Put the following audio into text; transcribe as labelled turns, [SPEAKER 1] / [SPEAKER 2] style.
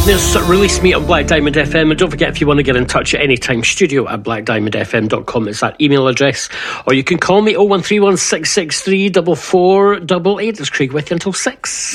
[SPEAKER 1] There's Release Me on Black Diamond FM, and don't forget, if you want to get in touch at any time, studio@blackdiamondfm.com is that email address, or you can call me 01316634488. It's Craig with you until 6.